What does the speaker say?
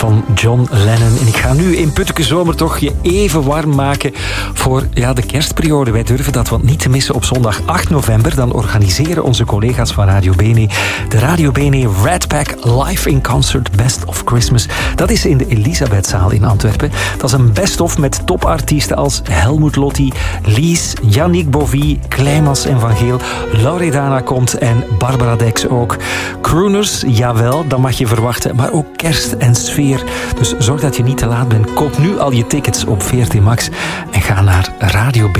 van John Lennon. En ik ga nu in Putteke Zomer toch je even warm maken voor de kerstperiode. Wij durven dat wat niet te missen op zondag 8 november. Dan organiseren onze collega's van Radio Bene de Radio Bene Red Pack Live in Concert Best of Christmas. Dat is in de Elisabethzaal in Antwerpen. Dat is een best-of met topartiesten als Helmut Lotti, Lies, Yannick Bovy, Kleimas en Van Geel, Loredana komt en Barbara Dex ook. Crooners, jawel, dat mag je verwachten, maar ook kerst en sfeer. Dus zorg dat je niet te laat bent. Koop nu al je tickets op VRT Max en ga naar Radio B.